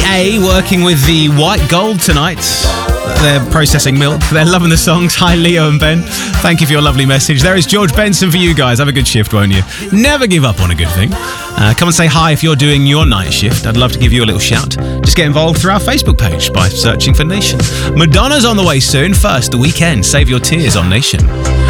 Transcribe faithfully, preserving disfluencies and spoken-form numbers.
A working with the White Gold tonight. They're processing milk. They're loving the songs. Hi, Leo and Ben. Thank you for your lovely message. There is George Benson for you guys. Have a good shift, won't you? Never give up on a good thing. Uh, come and say hi if you're doing your night shift. I'd love to give you a little shout. Just get involved through our Facebook page by searching for Nation. Madonna's on the way soon. First, The Weekend. Save your tears on Nation.